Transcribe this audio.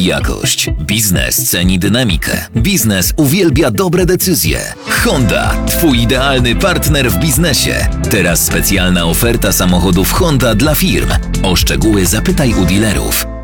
lubi jakość. Biznes ceni dynamikę. Biznes uwielbia dobre decyzje. Honda, twój idealny partner w biznesie. Teraz specjalna oferta samochodów Honda dla firm. O szczegóły zapytaj u dealerów.